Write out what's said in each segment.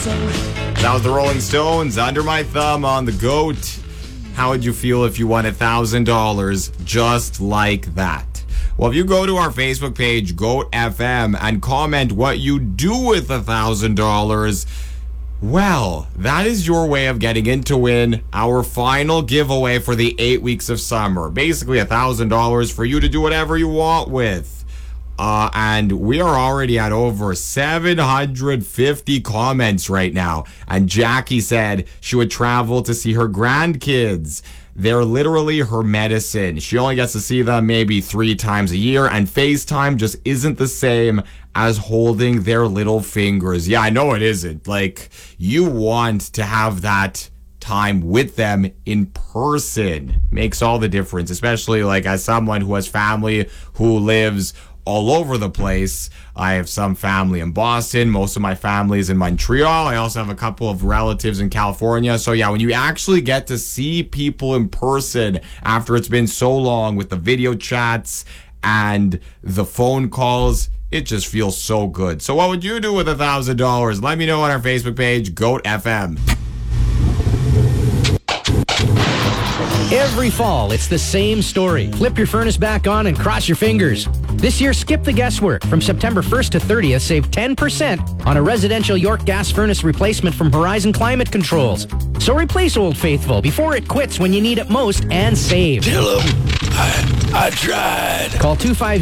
That was the Rolling Stones, Under My Thumb on the GOAT. How would you feel if you won $1,000 just like that? Well, if you go to our Facebook page, GOAT FM, and comment what you do with $1,000, well, that is your way of getting in to win our final giveaway for the 8 weeks of summer. Basically, $1,000 for you to do whatever you want with. And we are already at over 750 comments right now. And Jackie said she would travel to see her grandkids. They're literally her medicine. She only gets to see them maybe 3 times a year, and FaceTime just isn't the same as holding their little fingers. Yeah, I know it isn't. Like, you want to have that time with them in person. Makes all the difference, especially like as someone who has family who lives all over the place. I have some family in Boston. Most of my family is in Montreal. I also have a couple of relatives in California. So yeah, when you actually get to see people in person after it's been so long with the video chats and the phone calls, it just feels so good. So what would you do with $1,000? Let me know on our Facebook page, GOAT FM. Every fall, it's the same story. Flip your furnace back on and cross your fingers. This year, skip the guesswork. From September 1st to 30th, save 10% on a residential York gas furnace replacement from Horizon Climate Controls. So replace Old Faithful before it quits when you need it most and save. Tell them I tried. Call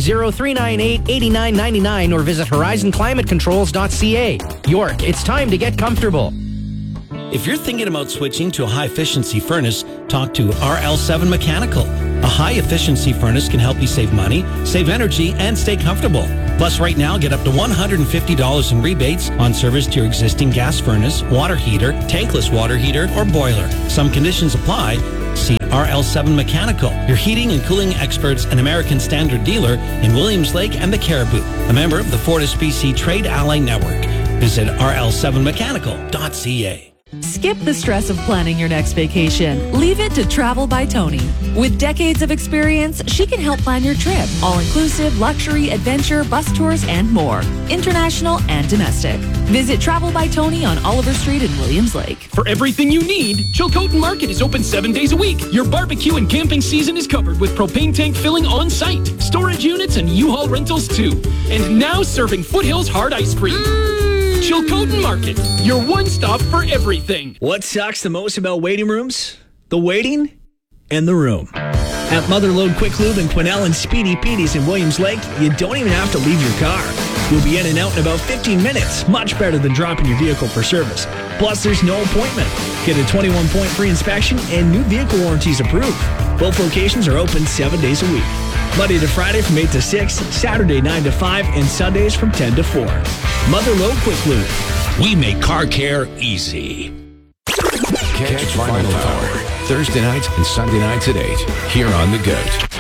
250-398-8999 or visit horizonclimatecontrols.ca. York, it's time to get comfortable. If you're thinking about switching to a high-efficiency furnace, talk to RL7 Mechanical. A high-efficiency furnace can help you save money, save energy, and stay comfortable. Plus, right now, get up to $150 in rebates on service to your existing gas furnace, water heater, tankless water heater, or boiler. Some conditions apply. See RL7 Mechanical, your heating and cooling experts and American Standard dealer in Williams Lake and the Caribou. A member of the Fortis BC Trade Ally Network. Visit rl7mechanical.ca. Skip the stress of planning your next vacation. Leave it to Travel by Tony. With decades of experience, she can help plan your trip. All-inclusive, luxury, adventure, bus tours, and more. International and domestic. Visit Travel by Tony on Oliver Street in Williams Lake. For everything you need, Chilcotin Market is open 7 days a week. Your barbecue and camping season is covered with propane tank filling on site, storage units, and U-Haul rentals too. And now serving Foothills hard ice cream. Chilcotin Market, your one-stop for everything. What sucks the most about waiting rooms? The waiting and the room. At Motherlode Quick Lube and Quinnell and Speedy Petey's in Williams Lake, you don't even have to leave your car. You'll be in and out in about 15 minutes, much better than dropping your vehicle for service. Plus, there's no appointment. Get a 21-point free inspection and new vehicle warranties approved. Both locations are open 7 days a week. Monday to Friday from 8 to 6, Saturday 9 to 5, and Sundays from 10 to 4. Motherlode Quick Lube. We make car care easy. Catch Final Hour Thursday nights and Sunday nights at 8 here on The GOAT.